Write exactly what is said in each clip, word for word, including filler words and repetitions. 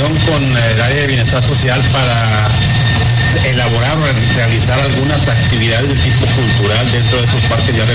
coordinación con el área de bienestar social para elaborar o realizar algunas actividades de tipo cultural dentro de esos parques ya.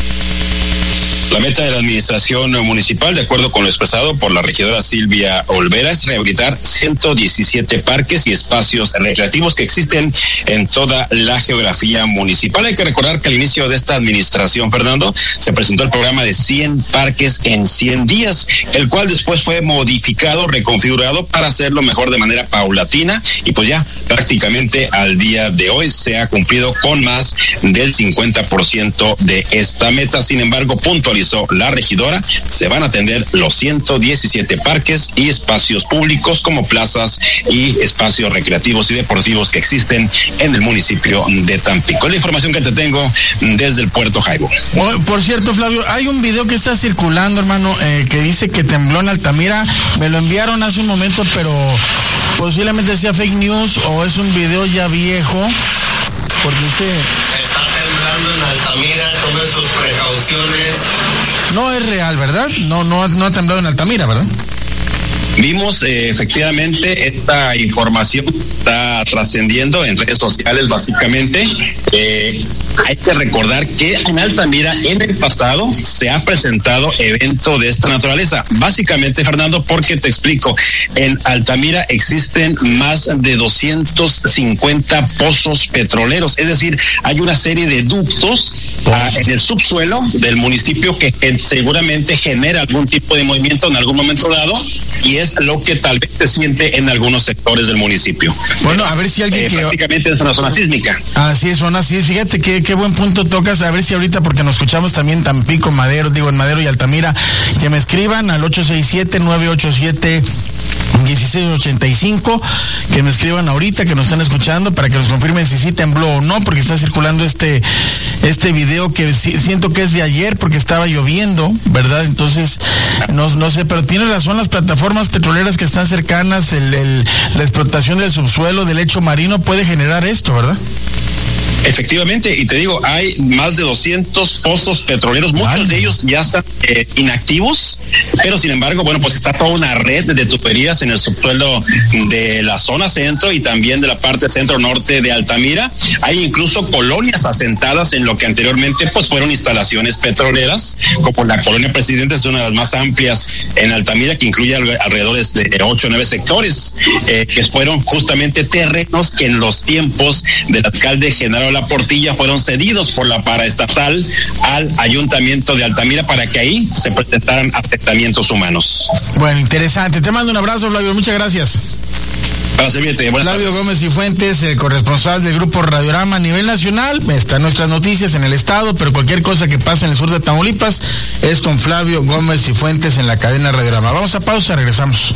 La meta de la administración municipal, de acuerdo con lo expresado por la regidora Silvia Olvera, es rehabilitar ciento diecisiete parques y espacios recreativos que existen en toda la geografía municipal. Hay que recordar que al inicio de esta administración, Fernando, se presentó el programa de cien parques en cien días, el cual después fue modificado, reconfigurado para hacerlo mejor de manera paulatina, y pues ya prácticamente al día de hoy se ha cumplido con más del cincuenta por ciento de esta meta. Sin embargo, puntualizó la regidora, se van a atender los ciento diecisiete parques y espacios públicos como plazas y espacios recreativos y deportivos que existen en el municipio de Tampico. Es la información que te tengo desde el Puerto Jaibo. Oh, por cierto, Flavio, hay un video que está circulando, hermano, eh, que dice que tembló en Altamira. Me lo enviaron hace un momento, pero posiblemente sea fake news o es un video ya viejo, porque dice... en Altamira, tome sus precauciones. No es real, ¿verdad? No, no, no ha temblado en Altamira, ¿verdad? Vimos eh, efectivamente esta información está trascendiendo en redes sociales básicamente. Eh, hay que recordar que en Altamira en el pasado se ha presentado evento de esta naturaleza. Básicamente, Fernando, porque te explico, en Altamira existen más de doscientos cincuenta pozos petroleros, es decir, hay una serie de ductos ah, en el subsuelo del municipio que, que seguramente genera algún tipo de movimiento en algún momento dado, y es lo que tal vez se siente en algunos sectores del municipio. Bueno, a ver si alguien eh, que... prácticamente es una zona sísmica. Así es, zona así. Fíjate qué, qué buen punto tocas. A ver si ahorita, porque nos escuchamos también Tampico, Madero, digo en Madero y Altamira, que me escriban al ocho seis siete, nueve ocho siete, uno seis ocho cinco, que me escriban ahorita, que nos están escuchando, para que nos confirmen si sí tembló o no, porque está circulando este este video que si, siento que es de ayer, porque estaba lloviendo, ¿verdad? Entonces, no, no sé, pero tiene razón, las plataformas petroleras que están cercanas, el, el, la explotación del subsuelo, del lecho marino, puede generar esto, ¿verdad? Efectivamente, y te digo, hay más de doscientos pozos petroleros, muchos vale. de ellos ya están eh, inactivos, pero sin embargo, bueno, pues está toda una red de tuberías en el subsuelo de la zona centro y también de la parte centro-norte de Altamira. Hay incluso colonias asentadas en lo que anteriormente pues fueron instalaciones petroleras, como la colonia Presidente, es una de las más amplias en Altamira, que incluye alrededor de ocho o nueve sectores, eh, que fueron justamente terrenos que en los tiempos del alcalde Genaro La Portilla fueron cedidos por la paraestatal al ayuntamiento de Altamira para que ahí se presentaran asentamientos humanos. Bueno, interesante. Te mando un abrazo, Flavio. Muchas gracias. Para servirte. Buenas Flavio tardes. Gómez y Fuentes, el corresponsal del Grupo Radiorama a nivel nacional. Están nuestras noticias en el estado, pero cualquier cosa que pase en el sur de Tamaulipas es con Flavio Gómez y Fuentes en la cadena Radiorama. Vamos a pausa, regresamos.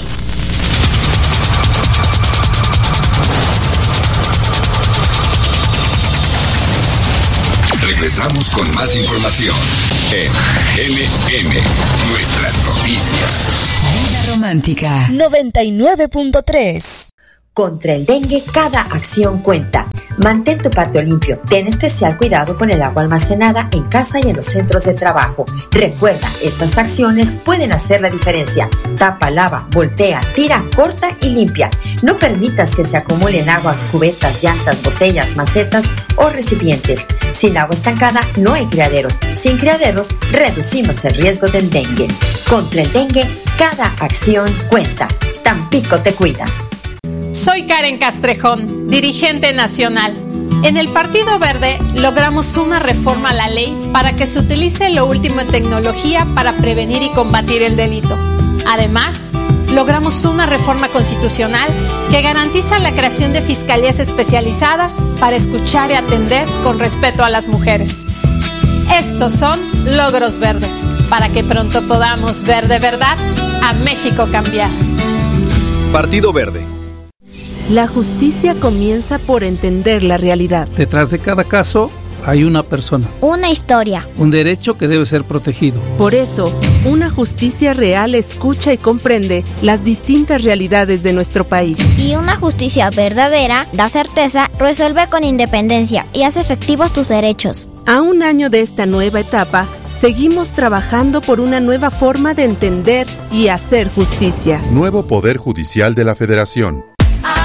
Regresamos con más información en L M, nuestras noticias. Vida romántica noventa y nueve punto tres. Contra el dengue, cada acción cuenta. Mantén tu patio limpio. Ten especial cuidado con el agua almacenada en casa y en los centros de trabajo. Recuerda, estas acciones pueden hacer la diferencia. Tapa, lava, voltea, tira, corta y limpia. No permitas que se acumulen agua en cubetas, llantas, botellas, macetas o recipientes. Sin agua estancada no hay criaderos. Sin criaderos reducimos el riesgo del dengue. Contra el dengue, cada acción cuenta. Tampico te cuida. Soy Karen Castrejón, dirigente nacional. En el Partido Verde logramos una reforma a la ley para que se utilice lo último en tecnología para prevenir y combatir el delito. Además, logramos una reforma constitucional que garantiza la creación de fiscalías especializadas para escuchar y atender con respeto a las mujeres. Estos son logros verdes, para que pronto podamos ver de verdad a México cambiar. Partido Verde. La justicia comienza por entender la realidad. Detrás de cada caso hay una persona. Una historia. Un derecho que debe ser protegido. Por eso, una justicia real escucha y comprende las distintas realidades de nuestro país. Y una justicia verdadera da certeza, resuelve con independencia y hace efectivos tus derechos. A un año de esta nueva etapa, Seguimos trabajando por una nueva forma de entender y hacer justicia. Nuevo Poder Judicial de la Federación.